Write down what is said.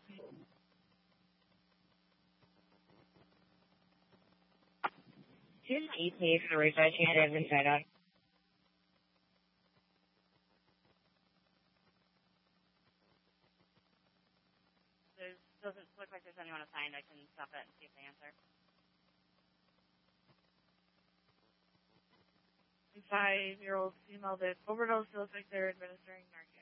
Here's an ETA for the research you had been set up. There doesn't look like there's anyone assigned. I can stop it and see if they answer. 5-year-old female that overdose feels like they're administering narcotics.